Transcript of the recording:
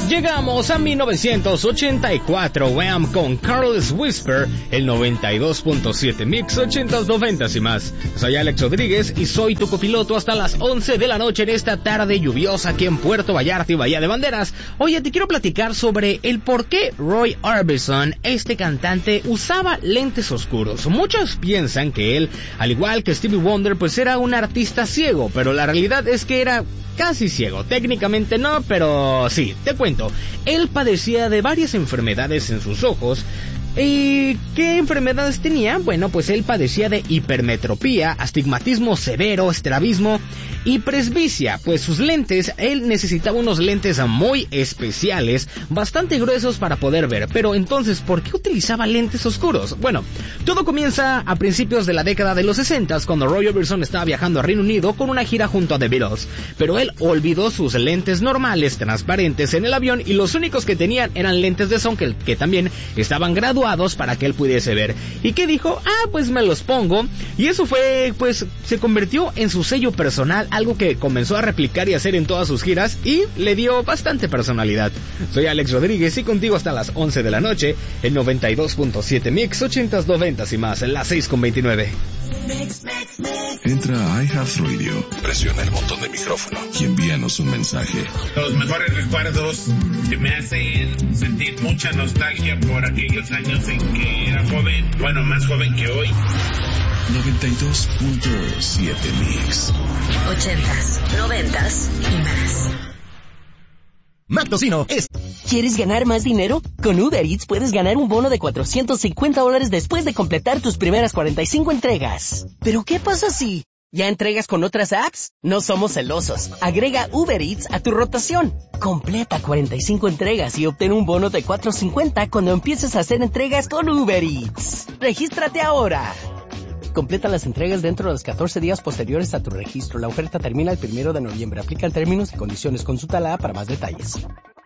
Llegamos a 1984, Wham con Careless Whisper, el 92.7 Mix 80s, 90s y más. Soy Alex Rodríguez y soy tu copiloto hasta las 11 de la noche en esta tarde lluviosa aquí en Puerto Vallarta y Bahía de Banderas. Oye, te quiero platicar sobre el por qué Roy Orbison, este cantante, usaba lentes oscuros. Muchos piensan que él, al igual que Stevie Wonder, pues era un artista ciego, pero la realidad es que era casi ciego. Técnicamente no, pero sí, te cuento. Él padecía de varias enfermedades en sus ojos. ¿Y qué enfermedades tenía? Bueno, pues él padecía de hipermetropía, astigmatismo severo, estrabismo y presbicia. Pues sus lentes, él necesitaba unos lentes muy especiales, bastante gruesos para poder ver. Pero entonces, ¿por qué utilizaba lentes oscuros? Bueno, todo comienza a principios de la década de los 60, cuando Roy Orbison estaba viajando a Reino Unido con una gira junto a The Beatles. Pero él olvidó sus lentes normales, transparentes en el avión, y los únicos que tenían eran lentes de sol que también estaban graduados para que él pudiese ver. ¿Y qué dijo? Pues me los pongo. Y eso fue, pues, se convirtió en su sello personal, algo que comenzó a replicar y hacer en todas sus giras y le dio bastante personalidad. Soy Alex Rodríguez y contigo hasta las 11 de la noche, en 92.7 Mix 80s, 90s y más, en las 6:29. Entra a iHeartRadio, presiona el botón de micrófono y envíanos un mensaje. Los mejores recuerdos que me hacen sentir mucha nostalgia por aquellos años en que era joven, bueno, más joven que hoy. 92.7 Mix 80s, 90s y más. Mactocino es... ¿Quieres ganar más dinero? Con Uber Eats puedes ganar un bono de $450 después de completar tus primeras 45 entregas. ¿Pero qué pasa si ya entregas con otras apps? No somos celosos. Agrega Uber Eats a tu rotación. Completa 45 entregas y obtén un bono de $450 cuando empieces a hacer entregas con Uber Eats. ¡Regístrate ahora! Completa las entregas dentro de los 14 días posteriores a tu registro. La oferta termina el 1 de noviembre. Aplican términos y condiciones. Consulta la app para más detalles.